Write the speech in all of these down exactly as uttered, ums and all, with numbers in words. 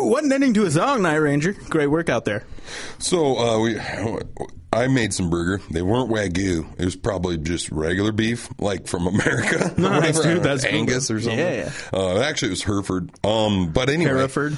Ooh, one ending to a song, Night Ranger. Great work out there. So uh, we, I made some burger. They weren't Wagyu. It was probably just regular beef, like from America. Nice, dude. That's Angus cool. or something. Yeah, yeah. Uh, actually, it was Hereford. Um, but anyway. Hereford?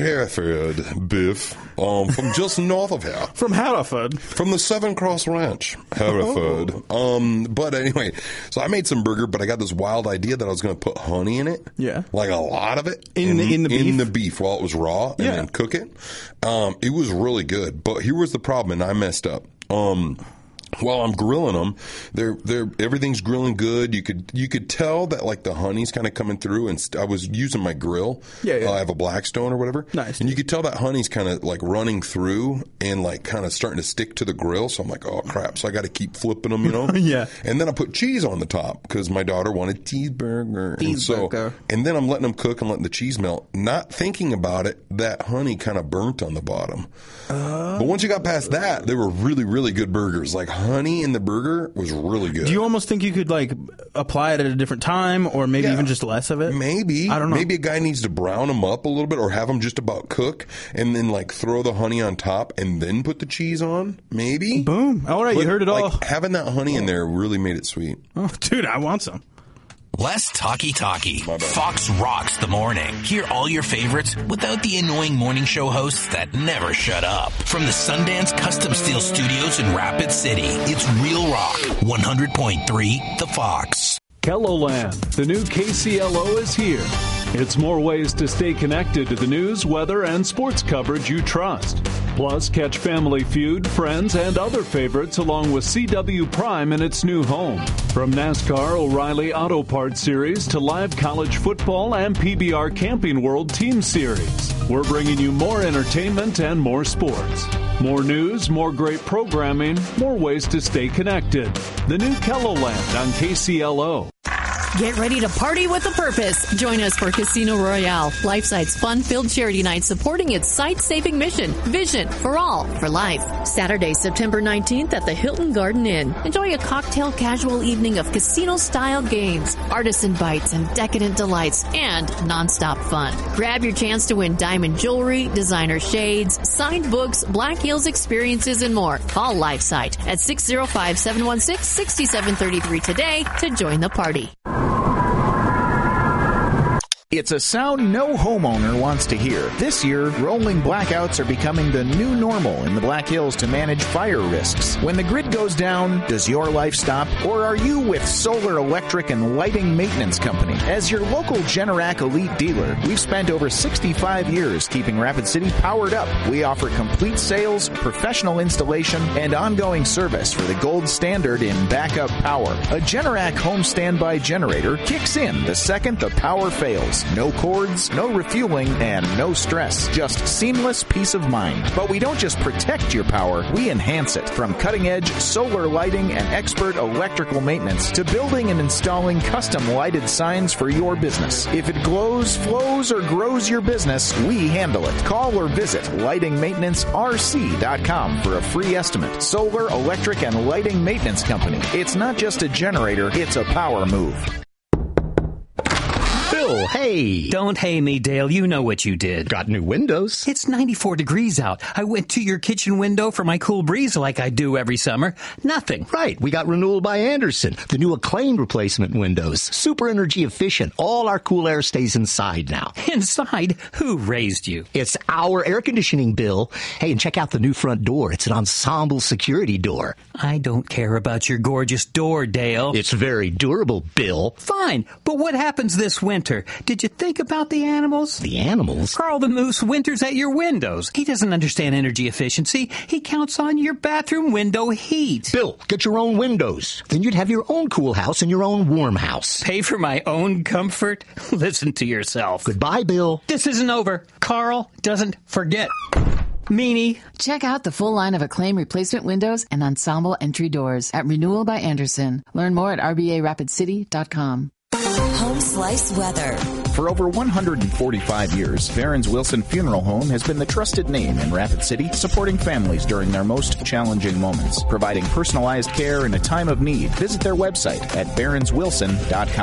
Hereford beef um, from just north of here. From Hereford? From the Seven Cross Ranch, Hereford. Oh. Um, but anyway, so I made some burger, but I got this wild idea that I was going to put honey in it. Yeah. Like a lot of it. In, in the in the beef? In the beef while it was raw and yeah. then cook it. Um, it was really good. But here was the problem, and I messed up. Um, while I'm grilling them, they're they're everything's grilling good. You could you could tell that like the honey's kind of coming through, and st- I was using my grill. Yeah, yeah. Uh, I have a Blackstone or whatever. Nice. And you could tell that honey's kind of like running through and like kind of starting to stick to the grill. So I'm like, oh crap! So I got to keep flipping them, you know. Yeah. And then I put cheese on the top because my daughter wanted cheeseburger. And so, Cheeseburger. and then I'm letting them cook and letting the cheese melt. Not thinking about it, that honey kind of burnt on the bottom. Uh, but once you got past that, they were really, really good burgers. Like honey in the burger was really good. Do you almost think you could like apply it at a different time, or maybe Yeah. even just less of it? Maybe. I don't know. Maybe a guy needs to brown them up a little bit, or have them just about cook, and then like throw the honey on top, and then put the cheese on. Maybe. Boom! All right, But, you heard it like, all. Having that honey in there really made it sweet. Oh, dude, I want some. Less talky-talky. Fox rocks the morning. Hear all your favorites without the annoying morning show hosts that never shut up. From the Sundance Custom Steel Studios in Rapid City, it's Real Rock, one hundred point three The Fox. Kelloland, the new K C L O is here. It's more ways to stay connected to the news, weather, and sports coverage you trust. Plus, catch Family Feud, Friends, and other favorites along with C W Prime in its new home. From NASCAR O'Reilly Auto Parts Series to live college football and P B R Camping World Team Series, we're bringing you more entertainment and more sports. More news, more great programming, more ways to stay connected. The new Kelloland on K C L O. Get ready to party with a purpose. Join us for Casino Royale, LifeSite's fun-filled charity night supporting its site-saving mission, Vision for All, for Life. Saturday, September nineteenth at the Hilton Garden Inn. Enjoy a cocktail casual evening of casino-style games, artisan bites and decadent delights, and nonstop fun. Grab your chance to win diamond jewelry, designer shades, signed books, Black Hills experiences, and more. Call LifeSite at six oh five, seven one six, six seven three three today to join the party. It's a sound no homeowner wants to hear. This year, rolling blackouts are becoming the new normal in the Black Hills to manage fire risks. When the grid goes down, does your life stop? Or are you with Solar Electric and Lighting Maintenance Company? As your local Generac Elite dealer, we've spent over sixty-five years keeping Rapid City powered up. We offer complete sales, professional installation, and ongoing service for the gold standard in backup power. A Generac home standby generator kicks in the second the power fails. No cords, no refueling, and no stress. Just seamless peace of mind. But we don't just protect your power, we enhance it. From cutting-edge solar lighting and expert electrical maintenance to building and installing custom lighted signs for your business. If it glows, flows, or grows your business, we handle it. Call or visit lighting maintenance R C dot com for a free estimate. Solar, Electric, and Lighting Maintenance Company. It's not just a generator, it's a power move. Bill, hey. Don't hey me, Dale. You know what you did. Got new windows. It's ninety-four degrees out. I went to your kitchen window for my cool breeze like I do every summer. Nothing. Right. We got Renewal by Andersen, the new acclaimed replacement windows. Super energy efficient. All our cool air stays inside now. Inside? Who raised you? It's our air conditioning, Bill. Hey, and check out the new front door. It's an ensemble security door. I don't care about your gorgeous door, Dale. It's very durable, Bill. Fine, but what happens this winter? Did you think about the animals? The animals? Carl the Moose winters at your windows. He doesn't understand energy efficiency. He counts on your bathroom window heat. Bill, get your own windows. Then you'd have your own cool house and your own warm house. Pay for my own comfort? Listen to yourself. Goodbye, Bill. This isn't over. Carl doesn't forget. Meanie. Check out the full line of Acclaim replacement windows and ensemble entry doors at Renewal by Andersen. Learn more at R B A rapid city dot com. Home Slice Weather. For over one hundred forty-five years, Barron's Wilson Funeral Home has been the trusted name in Rapid City, supporting families during their most challenging moments, providing personalized care in a time of need. Visit their website at barons wilson dot com.